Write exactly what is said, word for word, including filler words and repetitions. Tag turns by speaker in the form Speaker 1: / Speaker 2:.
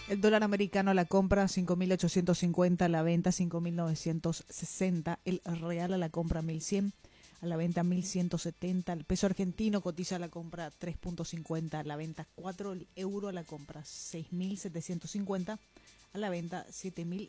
Speaker 1: El dólar americano a la compra cinco mil ochocientos cincuenta, a la venta cinco mil novecientos sesenta. El real a la compra mil cien, a la venta mil ciento setenta. El peso argentino cotiza a la compra tres punto cincuenta, a la venta cuatro. El euro a la compra seis mil setecientos cincuenta, a la venta siete mil